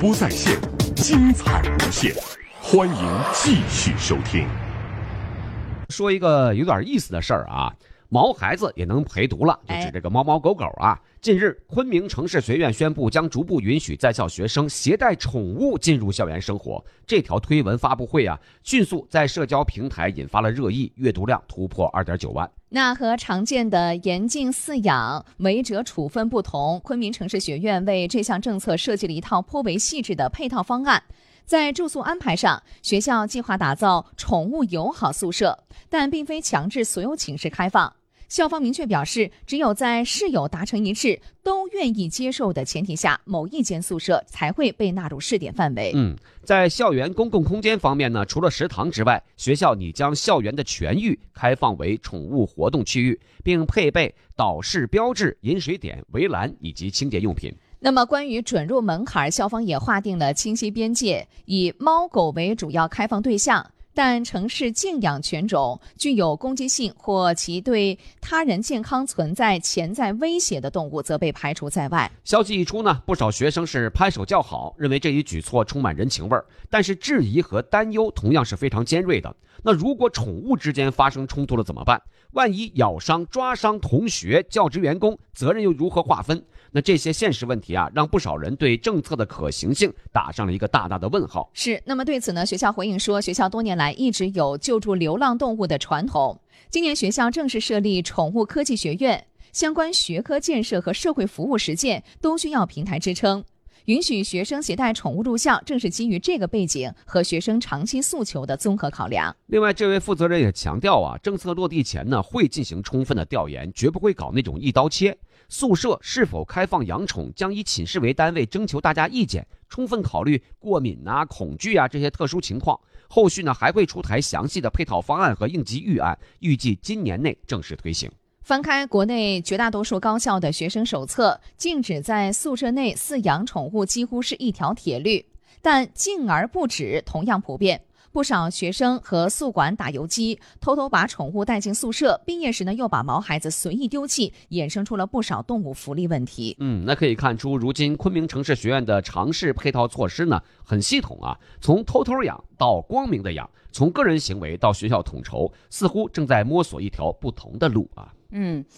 播在线，精彩无限，欢迎继续收听。 说一个有点意思的事儿啊，毛孩子也能陪读了，就指这个猫猫狗狗啊。近日，昆明城市学院宣布将逐步允许在校学生携带宠物进入校园生活。这条推文发布会啊，迅速在社交平台引发了热议，阅读量突破2.9万。 那和常见的严禁饲养、违者处分不同，昆明城市学院为这项政策设计了一套颇为细致的配套方案。在住宿安排上，学校计划打造宠物友好宿舍，但并非强制所有寝室开放。校方明确表示，只有在室友达成一致、都愿意接受的前提下，某一间宿舍才会被纳入试点范围。 在校园公共空间方面呢，除了食堂之外，学校拟将校园的全域开放为宠物活动区域，并配备导视标志、饮水点、围栏以及清洁用品。 那么关于准入门槛，校方也划定了清晰边界，以猫狗为主要开放对象，但城市静养犬种具有攻击性或其对他人健康存在潜在威胁的动物则被排除在外。 消息一出呢，不少学生是拍手叫好，认为这一举措充满人情味儿。但是质疑和担忧同样是非常尖锐的。那如果宠物之间发生冲突了怎么办？万一咬伤、抓伤同学、教职员工，责任又如何划分？那这些现实问题啊，让不少人对政策的可行性打上了一个大大的问号。 是，那么对此呢，学校回应说，学校多年来一直有救助流浪动物的传统。今年学校正式设立宠物科技学院，相关学科建设和社会服务实践都需要平台支撑。允许学生携带宠物入校，正是基于这个背景和学生长期诉求的综合考量。 另外，这位负责人也强调啊，政策落地前呢，会进行充分的调研，绝不会搞那种一刀切。宿舍是否开放养宠，将以寝室为单位征求大家意见，充分考虑过敏啊、恐惧啊这些特殊情况。后续呢，还会出台详细的配套方案和应急预案，预计今年内正式推行。 翻开国内绝大多数高校的学生手册，禁止在宿舍内饲养宠物几乎是一条铁律，但禁而不止同样普遍。不少学生和宿管打游击，偷偷把宠物带进宿舍，毕业时呢又把毛孩子随意丢弃，衍生出了不少动物福利问题。 那可以看出，如今昆明城市学院的尝试配套措施呢很系统啊，从偷偷养到光明的养，从个人行为到学校统筹，似乎正在摸索一条不同的路啊。